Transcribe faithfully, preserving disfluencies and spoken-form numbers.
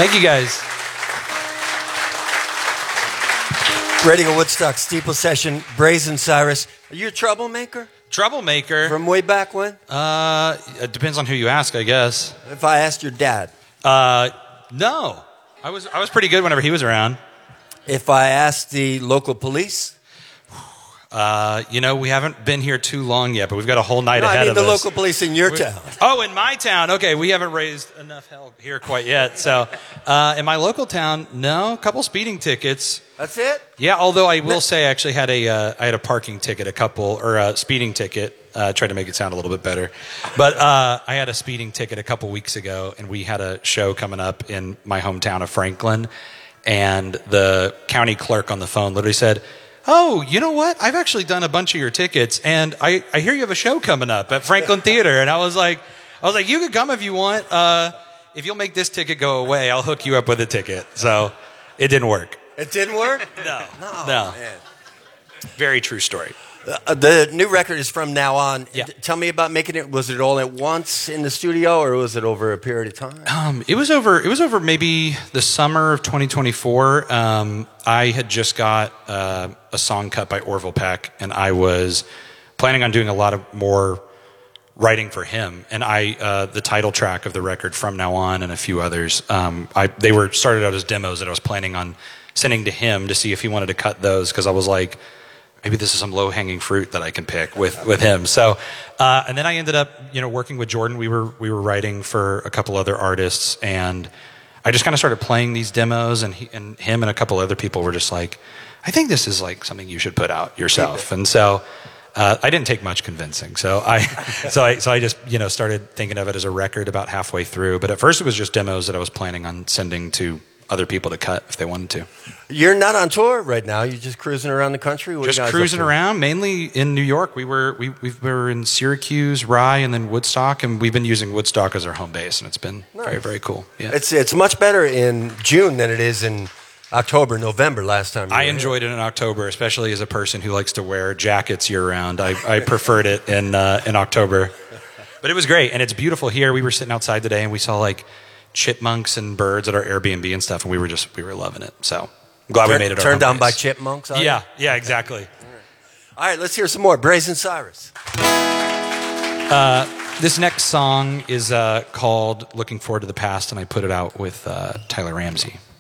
Thank you, guys. Radio Woodstock Steeple Session, Brazen Cyrus. Are you a troublemaker? Troublemaker? From way back when? Uh, it depends on who you ask, I guess. If I asked your dad? Uh, no. I was I was pretty good whenever he was around. If I asked the local police? Uh, you know, we haven't been here too long yet, but we've got a whole night no, ahead I mean of the us. local police in your we town. Oh, in my town. Okay, we haven't raised enough hell here quite yet. So, uh, in my local town, no, a couple speeding tickets. That's it? Yeah, although I will say I actually had a uh, I had a parking ticket, a couple, or a speeding ticket. Uh, tried to make it sound a little bit better. But uh, I had a speeding ticket a couple weeks ago, and we had a show coming up in my hometown of Franklin, and the county clerk on the phone literally said, "Oh, you know what? I've actually done a bunch of your tickets, and I, I hear you have a show coming up at Franklin Theater." And I was like, I was like, "You can come if you want. Uh, if you'll make this ticket go away, I'll hook you up with a ticket." So it didn't work. It didn't work? No, no, no. Man. Very true story. Uh, the new record is From Now On. Yeah. D- tell me about making it. Was it all at once in the studio, or was it over a period of time? Um, it was over. It was over maybe the summer of twenty twenty-four. Um, I had just got uh, a song cut by Orville Peck, and I was planning on doing a lot of more writing for him. And I, uh, the title track of the record, From Now On, and a few others, um, I they were started out as demos that I was planning on sending to him to see if he wanted to cut those, because I was like, maybe this is some low-hanging fruit that I can pick with, with him. So, uh, and then I ended up, you know, working with Jordan. We were we were writing for a couple other artists, and I just kind of started playing these demos, and he, and him and a couple other people were just like, I think this is like something you should put out yourself. And so uh, I didn't take much convincing. So I so I so I just, you know, started thinking of it as a record about halfway through. But at first it was just demos that I was planning on sending to other people to cut if they wanted to. You're not on tour right now. You're just cruising around the country. What Just you guys cruising up to? around, mainly in New York. We were we we were in Syracuse, Rye, and then Woodstock, and we've been using Woodstock as our home base, and it's been Nice. very very cool. Yeah, It's it's much better in June than it is in October, November. Last time you I were enjoyed it in October, especially as a person who likes to wear jackets year round. I, I preferred it in uh, in October, but it was great, and it's beautiful here. We were sitting outside today, and we saw like chipmunks and birds at our Airbnb and stuff, and we were just we were loving it. So I'm glad Turn, we made it. Our turned home on by base. chipmunks. Are you? Yeah, yeah, exactly. All right, let's hear some more. Brazen Cyrus. Uh, this next song is uh, called "Looking Forward to the Past," and I put it out with uh, Tyler Ramsey.